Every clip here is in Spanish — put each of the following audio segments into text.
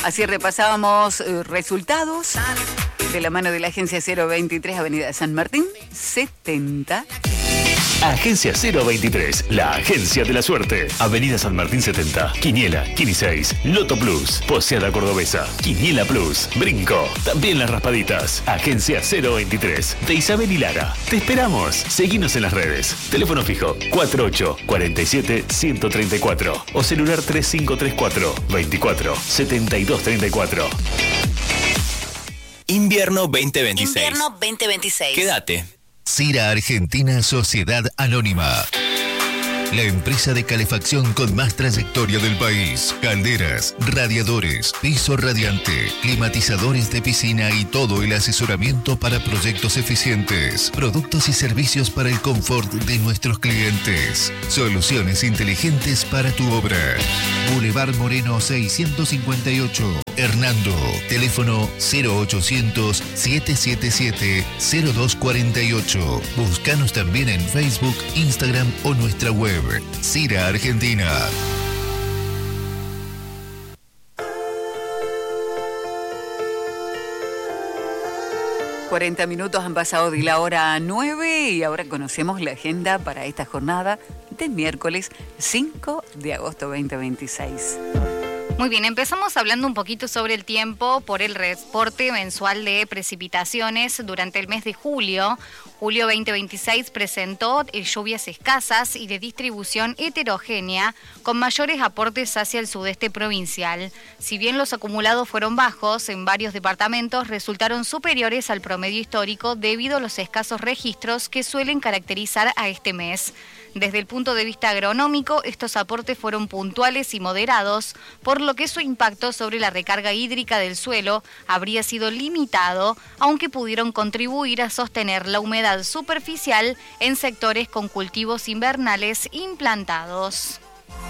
Así repasábamos resultados de la mano de la Agencia 023, Avenida San Martín, 70. Agencia 023, la agencia de la suerte. Avenida San Martín 70, Quiniela, Quini 6, Loto Plus, Poseada Cordobesa, Quiniela Plus, Brinco, también las raspaditas. Agencia 023, de Isabel y Lara. Te esperamos. Seguinos en las redes. Teléfono fijo 4847-134 o celular 3534 24 72 34. Invierno 2026. Invierno 2026. Quédate. Cira Argentina Sociedad Anónima. La empresa de calefacción con más trayectoria del país. Calderas, radiadores, piso radiante, climatizadores de piscina y todo el asesoramiento para proyectos eficientes. Productos y servicios para el confort de nuestros clientes. Soluciones inteligentes para tu obra. Boulevard Moreno 658. Hernando. Teléfono 0800-777-0248. Búscanos también en Facebook, Instagram o nuestra web. Cira Argentina. ...40 minutos han pasado de la hora 9... ...y ahora conocemos la agenda para esta jornada... ...de miércoles 5 de agosto 2026. Muy bien, empezamos hablando un poquito sobre el tiempo por el reporte mensual de precipitaciones durante el mes de julio. Julio 2026 presentó lluvias escasas y de distribución heterogénea, con mayores aportes hacia el sudeste provincial. Si bien los acumulados fueron bajos, en varios departamentos resultaron superiores al promedio histórico debido a los escasos registros que suelen caracterizar a este mes. Desde el punto de vista agronómico, estos aportes fueron puntuales y moderados, por lo que su impacto sobre la recarga hídrica del suelo habría sido limitado, aunque pudieron contribuir a sostener la humedad superficial en sectores con cultivos invernales implantados.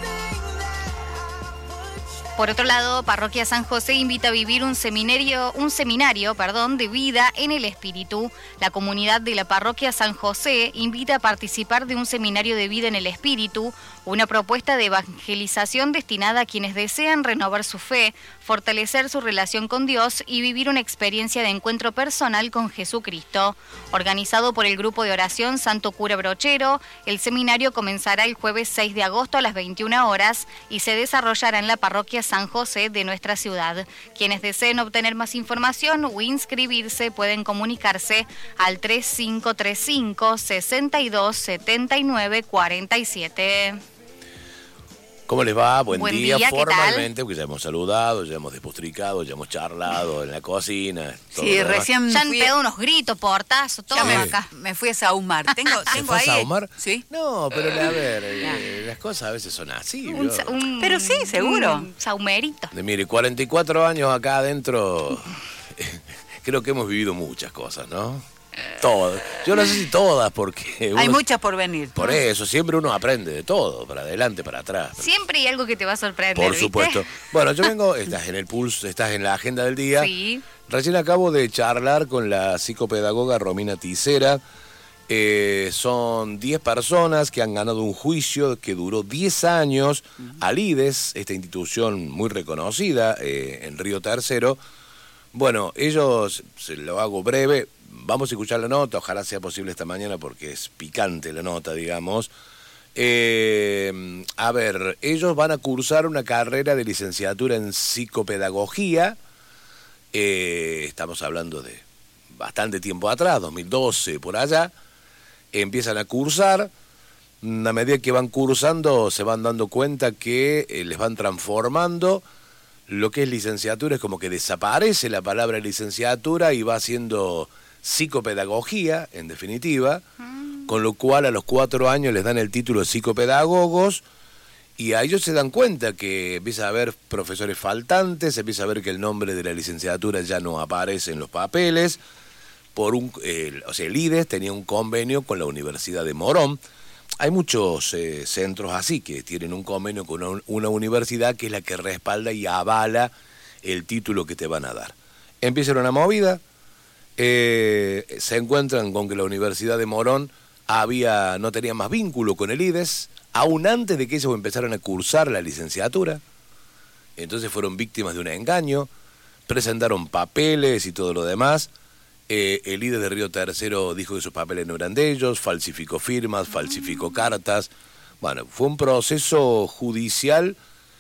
Por otro lado, Parroquia San José invita a vivir un seminario de vida en el espíritu. La comunidad de la Parroquia San José invita a participar de un seminario de vida en el espíritu, una propuesta de evangelización destinada a quienes desean renovar su fe, fortalecer su relación con Dios y vivir una experiencia de encuentro personal con Jesucristo. Organizado por el grupo de oración Santo Cura Brochero, el seminario comenzará el jueves 6 de agosto a las 21 horas y se desarrollará en la Parroquia San José de nuestra ciudad. Quienes deseen obtener más información o inscribirse pueden comunicarse al 3535 62 79 47. ¿Cómo les va? Buen día. ¿Qué Formalmente, tal? porque ya hemos saludado, ya hemos despostricado, ya hemos charlado en la cocina. Sí, recién Ya han pegado unos gritos, portazos, todo acá. me fui a sahumar. Tengo ¿Fue a ahí. sahumar? Sí. No, pero a ver, las cosas a veces son así. Pero sí, seguro. Un saumerito. Mire, 44 años acá adentro, creo que hemos vivido muchas cosas, ¿no? Todas. Yo no sé si todas, porque... Hay muchas por venir. Por eso, siempre uno aprende de todo, para adelante, para atrás. Siempre hay algo que te va a sorprender, Por ¿viste? supuesto. Bueno, yo vengo, estás en el pulso, estás en la agenda del día. Sí. Recién acabo de charlar con la psicopedagoga Romina Ticera. Son 10 personas que han ganado un juicio que duró 10 años al IDES, esta institución muy reconocida en Río Tercero. Bueno, ellos, se lo hago breve, vamos a escuchar la nota, ojalá sea posible esta mañana porque es picante la nota, digamos. A ver, ellos van a cursar una carrera de licenciatura en psicopedagogía. Estamos hablando de bastante tiempo atrás, 2012, por allá. Empiezan a cursar. A medida que van cursando se van dando cuenta que les van transformando. Lo que es licenciatura es como que desaparece la palabra licenciatura y va siendo psicopedagogía, en definitiva, con lo cual a los 4 años les dan el título de psicopedagogos y a ellos se dan cuenta que empieza a haber profesores faltantes, empieza a ver que el nombre de la licenciatura ya no aparece en los papeles, el IDES tenía un convenio con la Universidad de Morón. Hay muchos centros así que tienen un convenio con una universidad que es la que respalda y avala el título que te van a dar. Empieza una movida, se encuentran con que la Universidad de Morón no tenía más vínculo con el IDES, aún antes de que ellos empezaran a cursar la licenciatura. entonces fueron víctimas de un engaño, presentaron papeles y todo lo demás. El líder de Río Tercero dijo que sus papeles no eran de ellos, falsificó firmas, falsificó cartas. Bueno, fue un proceso judicial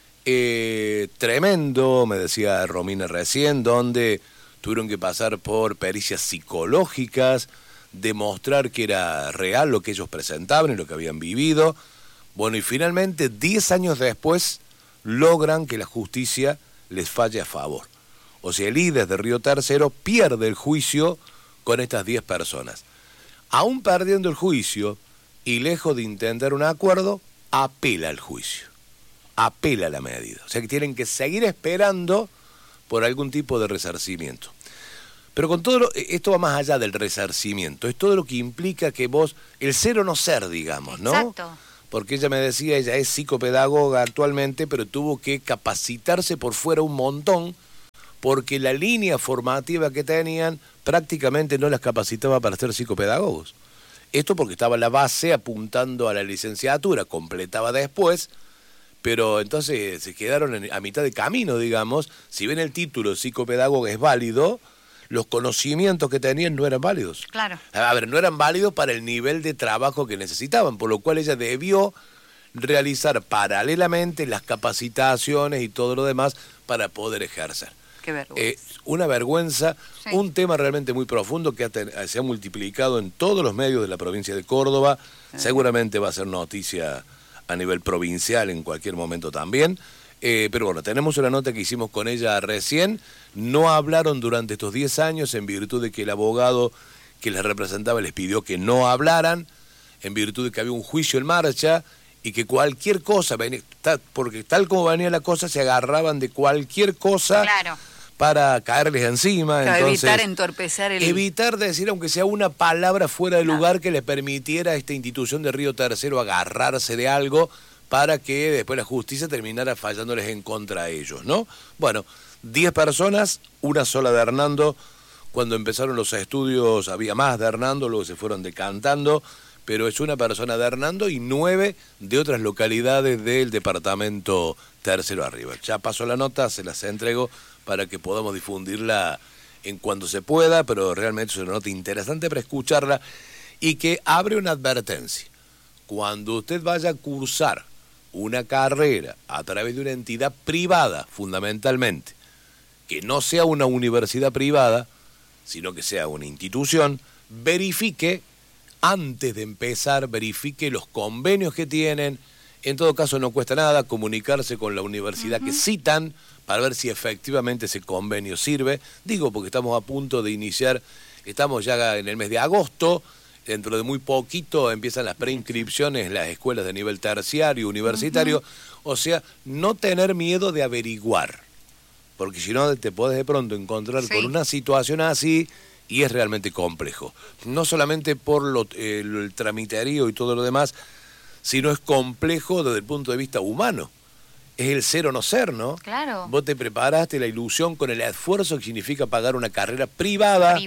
tremendo, me decía Romina recién, donde tuvieron que pasar por pericias psicológicas, demostrar que era real lo que ellos presentaban y lo que habían vivido. Bueno, y finalmente, 10 años después, logran que la justicia les falle a favor. O sea, el líder de Río Tercero pierde el juicio con estas 10 personas. Aún perdiendo el juicio, y lejos de intentar un acuerdo, apela al juicio. Apela la medida. O sea que tienen que seguir esperando por algún tipo de resarcimiento. Pero con todo esto va más allá del resarcimiento. Es todo lo que implica que vos, el ser o no ser, digamos, ¿no? Exacto. Porque ella me decía, ella es psicopedagoga actualmente, pero tuvo que capacitarse por fuera un montón, porque la línea formativa que tenían prácticamente no las capacitaba para ser psicopedagogos. Esto porque estaba la base apuntando a la licenciatura, completaba después, pero entonces se quedaron a mitad de camino, digamos. Si bien el título psicopedagogo es válido, los conocimientos que tenían no eran válidos. Claro. A ver, no eran válidos para el nivel de trabajo que necesitaban, por lo cual ella debió realizar paralelamente las capacitaciones y todo lo demás para poder ejercer. Qué vergüenza. Una vergüenza, Sí. un tema realmente muy profundo que se ha multiplicado en todos los medios de la provincia de Córdoba. Seguramente va a ser noticia a nivel provincial en cualquier momento también. Pero bueno, tenemos una nota que hicimos con ella recién. No hablaron durante estos 10 años en virtud de que el abogado que les representaba les pidió que no hablaran, en virtud de que había un juicio en marcha y que cualquier cosa, porque tal como venía la cosa, se agarraban de cualquier cosa. Claro. Para caerles encima. Para entonces, evitar entorpecer el... evitar decir, aunque sea una palabra fuera de lugar que le permitiera a esta institución de Río Tercero agarrarse de algo para que después la justicia terminara fallándoles en contra a ellos, ¿no? Bueno, 10 personas, una sola de Hernando. Cuando empezaron los estudios había más de Hernando, luego se fueron decantando, pero es una persona de Hernando y 9 de otras localidades del departamento Tercero arriba. Ya pasó la nota, se las entrego para que podamos difundirla en cuanto se pueda, pero realmente es una nota interesante para escucharla y que abre una advertencia. Cuando usted vaya a cursar una carrera a través de una entidad privada, fundamentalmente, que no sea una universidad privada, sino que sea una institución, verifique, antes de empezar, verifique los convenios que tienen. En todo caso no cuesta nada comunicarse con la universidad que citan para ver si efectivamente ese convenio sirve. Digo porque estamos a punto de iniciar, estamos ya en el mes de agosto, dentro de muy poquito empiezan las preinscripciones en las escuelas de nivel terciario, universitario, o sea, no tener miedo de averiguar, porque si no te podés de pronto encontrar con una situación así y es realmente complejo. No solamente por el tramiterío y todo lo demás, sino es complejo desde el punto de vista humano. Es el ser o no ser, ¿no? Claro. Vos te preparaste la ilusión con el esfuerzo que significa pagar una carrera privada,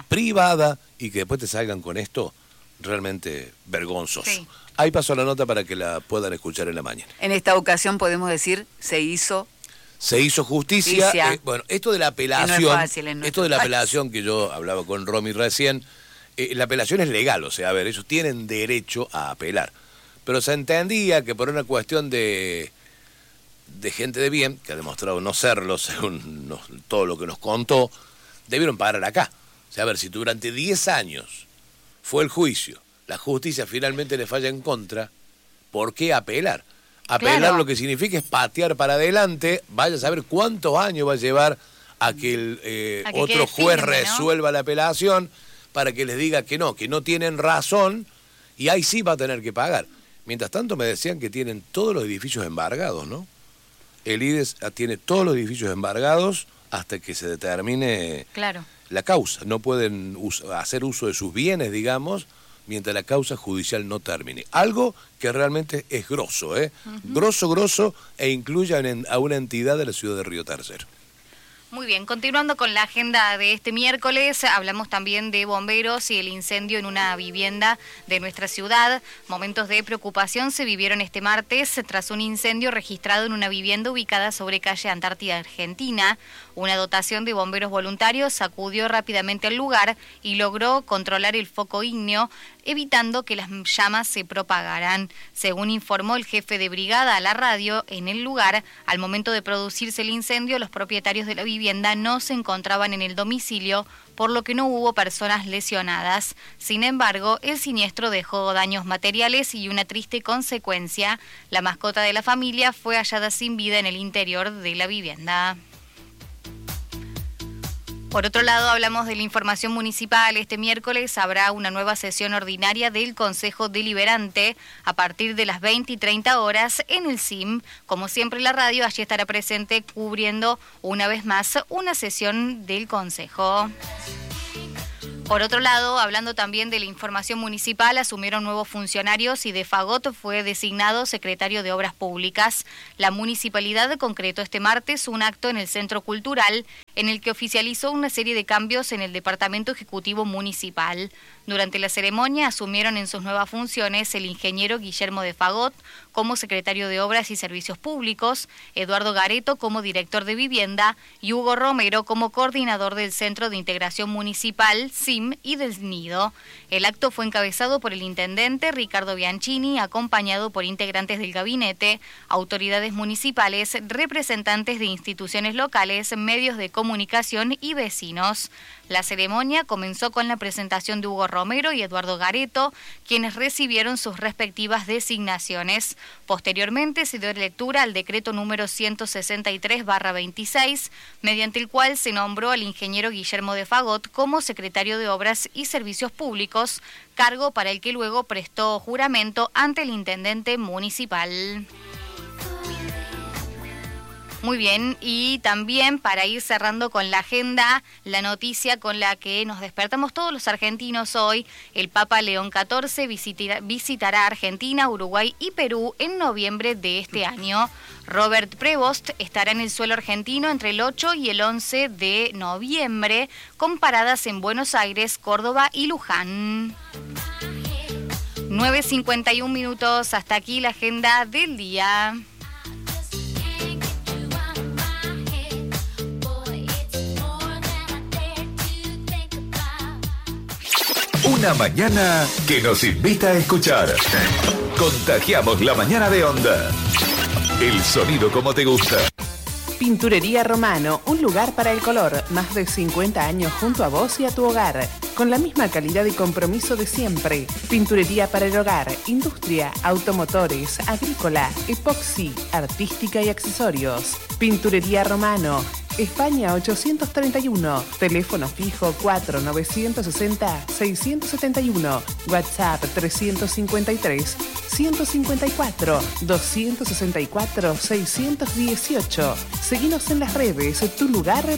y que después te salgan con esto, realmente vergonzoso. Sí. Ahí pasó la nota para que la puedan escuchar en la mañana. En esta ocasión podemos decir, se hizo justicia. Bueno, esto de la apelación, no es fácil en esto de la nuestro apelación que yo hablaba con Romy recién, la apelación es legal, o sea, a ver, ellos tienen derecho a apelar. Pero se entendía que por una cuestión de gente de bien, que ha demostrado no serlo, según todo lo que nos contó, debieron parar acá. O sea, a ver, si durante 10 años fue el juicio, la justicia finalmente le falla en contra, ¿por qué apelar? Apelar Claro. lo que significa es patear para adelante, vaya a saber cuántos años va a llevar a que el A que otro quede juez firme, ¿no? resuelva la apelación para que les diga que no tienen razón, y ahí sí va a tener que pagar. Mientras tanto me decían que tienen todos los edificios embargados, ¿no? El IDES tiene todos los edificios embargados hasta que se determine Claro. la causa. No pueden hacer uso de sus bienes, digamos, mientras la causa judicial no termine. Algo que realmente es grosso, grosso, e incluye a una entidad de la ciudad de Río Tercero. Muy bien, continuando con la agenda de este miércoles, hablamos también de bomberos y el incendio en una vivienda de nuestra ciudad. Momentos de preocupación se vivieron este martes tras un incendio registrado en una vivienda ubicada sobre calle Antártida, Argentina. Una dotación de bomberos voluntarios acudió rápidamente al lugar y logró controlar el foco ígneo, evitando que las llamas se propagaran. Según informó el jefe de brigada a la radio, en el lugar, al momento de producirse el incendio, los propietarios de la vivienda no se encontraban en el domicilio, por lo que no hubo personas lesionadas. Sin embargo, el siniestro dejó daños materiales y una triste consecuencia. La mascota de la familia fue hallada sin vida en el interior de la vivienda. Por otro lado, hablamos de la información municipal. Este miércoles habrá una nueva sesión ordinaria del Consejo Deliberante a partir de las 20 y 30 horas en el CIM. Como siempre, la radio allí estará presente cubriendo una vez más una sesión del Consejo. Por otro lado, hablando también de la información municipal, asumieron nuevos funcionarios y de Fagot fue designado secretario de Obras Públicas. La municipalidad concretó este martes un acto en el Centro Cultural en el que oficializó una serie de cambios en el Departamento Ejecutivo Municipal. Durante la ceremonia asumieron en sus nuevas funciones el ingeniero Guillermo de Fagot como secretario de Obras y Servicios Públicos, Eduardo Gareto como director de Vivienda y Hugo Romero como coordinador del Centro de Integración Municipal, CIM, y del Nido. El acto fue encabezado por el intendente Ricardo Bianchini, acompañado por integrantes del gabinete, autoridades municipales, representantes de instituciones locales, medios de comunicación y vecinos. La ceremonia comenzó con la presentación de Hugo Romero y Eduardo Gareto, quienes recibieron sus respectivas designaciones. Posteriormente se dio lectura al decreto número 163/26, mediante el cual se nombró al ingeniero Guillermo de Fagot como secretario de Obras y Servicios Públicos, cargo para el que luego prestó juramento ante el intendente municipal. Muy bien, y también para ir cerrando con la agenda, la noticia con la que nos despertamos todos los argentinos hoy: el Papa León XIV visitará Argentina, Uruguay y Perú en noviembre de este año. Robert Prevost estará en el suelo argentino entre el 8 y el 11 de noviembre, con paradas en Buenos Aires, Córdoba y Luján. 9:51 minutos, hasta aquí la agenda del día. Una mañana que nos invita a escuchar. Contagiamos la mañana de Onda. El sonido como te gusta. Pinturería Romano, un lugar para el color. Más de 50 años junto a vos y a tu hogar. Con la misma calidad y compromiso de siempre. Pinturería para el hogar, industria, automotores, agrícola, epoxi, artística y accesorios. Pinturería Romano, España 831, teléfono fijo 4960-671, WhatsApp 353-154-264-618. Seguinos en las redes, tu lugar